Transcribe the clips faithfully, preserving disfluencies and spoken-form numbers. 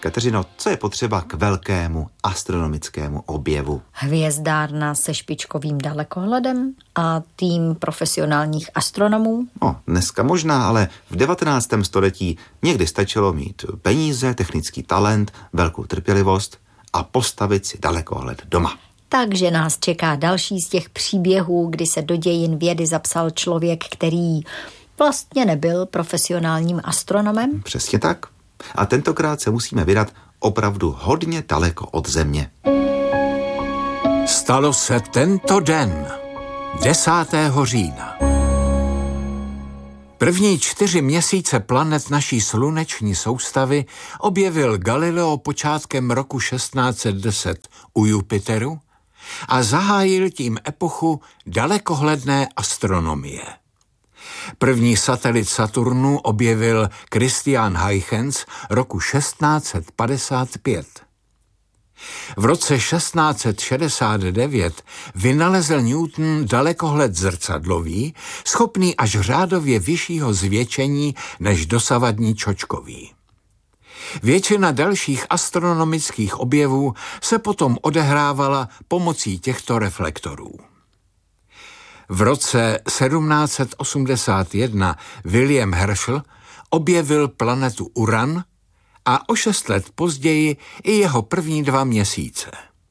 Kateřino, co je potřeba k velkému astronomickému objevu? Hvězdárna se špičkovým dalekohledem a tým profesionálních astronomů? No, dneska možná, ale v devatenáctém století někdy stačilo mít peníze, technický talent, velkou trpělivost a postavit si dalekohled doma. Takže nás čeká další z těch příběhů, kdy se do dějin vědy zapsal člověk, který vlastně nebyl profesionálním astronomem. Přesně tak. A tentokrát se musíme vydat opravdu hodně daleko od Země. Stalo se tento den, desátého října. První čtyři měsíce planet naší sluneční soustavy objevil Galileo počátkem roku šestnáct set deset u Jupiteru a zahájil tím epochu dalekohledné astronomie. První satelit Saturnu objevil Christian Huygens roku šestnáct set padesát pět. V roce šestnáct set šedesát devět vynalezl Newton dalekohled zrcadlový, schopný až řádově vyššího zvětšení než dosavadní čočkový. Většina dalších astronomických objevů se potom odehrávala pomocí těchto reflektorů. V roce sedmnáct set osmdesát jedna William Herschel objevil planetu Uran a o šest let později i jeho první dva měsíce.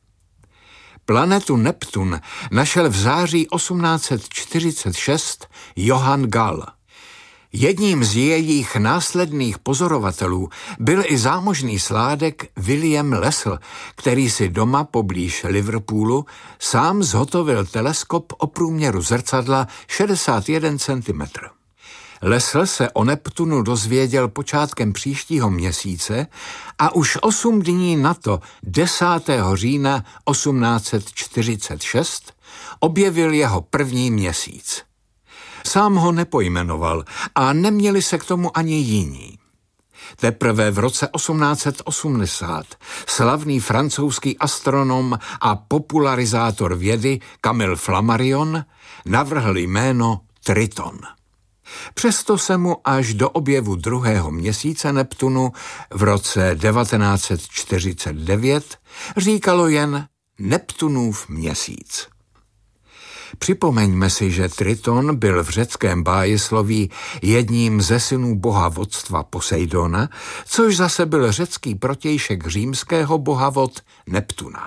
Planetu Neptun našel v září osmnáct set čtyřicet šest Johann Galle. Jedním z jejich následných pozorovatelů byl i zámožný sládek William Lassell, který si doma poblíž Liverpoolu sám zhotovil teleskop o průměru zrcadla šedesát jeden centimetrů. Lassell se o Neptunu dozvěděl počátkem příštího měsíce a už osm dní na to, desátého října osmnáct set čtyřicet šest, objevil jeho první měsíc. Sám ho nepojmenoval a neměli se k tomu ani jiní. Teprve v roce osmnáct set osmdesát slavný francouzský astronom a popularizátor vědy Camille Flammarion navrhl jméno Triton. Přesto se mu až do objevu druhého měsíce Neptunu v roce devatenáct set čtyřicet devět říkalo jen Neptunův měsíc. Připomeňme si, že Triton byl v řeckém bájesloví jedním ze synů boha vodstva Poseidona, což zase byl řecký protějšek římského boha vod Neptuna.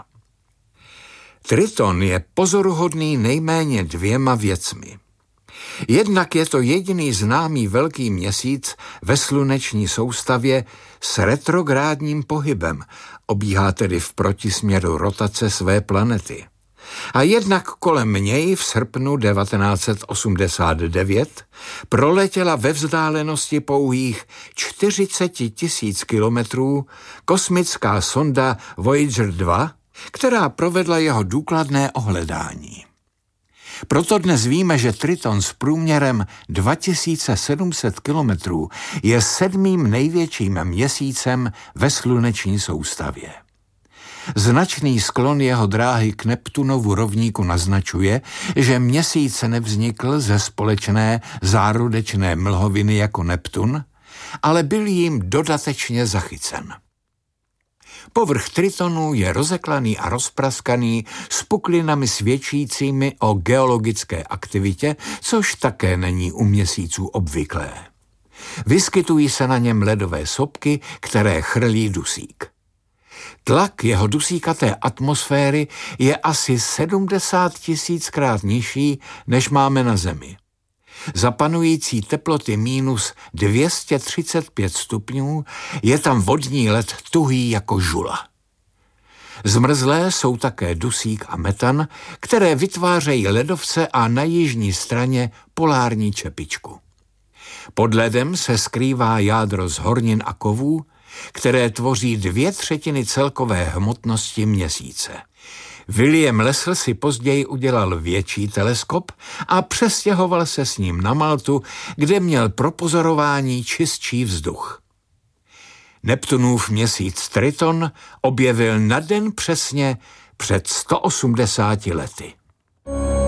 Triton je pozoruhodný nejméně dvěma věcmi. Jednak je to jediný známý velký měsíc ve sluneční soustavě s retrográdním pohybem, obíhá tedy v protisměru rotace své planety. A jednak kolem něj v srpnu devatenáct set osmdesát devět proletěla ve vzdálenosti pouhých čtyřicet tisíc kilometrů kosmická sonda Voyager dva, která provedla jeho důkladné ohledání. Proto dnes víme, že Triton s průměrem dva tisíce sedm set kilometrů je sedmým největším měsícem ve sluneční soustavě. Značný sklon jeho dráhy k Neptunovu rovníku naznačuje, že měsíc nevznikl ze společné zárodečné mlhoviny jako Neptun, ale byl jim dodatečně zachycen. Povrch Tritonu je rozeklaný a rozpraskaný s puklinami svědčícími o geologické aktivitě, což také není u měsíců obvyklé. Vyskytují se na něm ledové sopky, které chrlí dusík. Tlak jeho dusíkaté atmosféry je asi sedmdesát tisíckrát nižší, než máme na Zemi. Za panující teploty minus dvě stě třicet pět stupňů je tam vodní led tuhý jako žula. Zmrzlé jsou také dusík a metan, které vytvářejí ledovce a na jižní straně polární čepičku. Pod ledem se skrývá jádro z hornin a kovů, které tvoří dvě třetiny celkové hmotnosti měsíce. William Lassell si později udělal větší teleskop a přestěhoval se s ním na Maltu, kde měl pro pozorování čistší vzduch. Neptunův měsíc Triton objevil na den přesně před sto osmdesáti lety.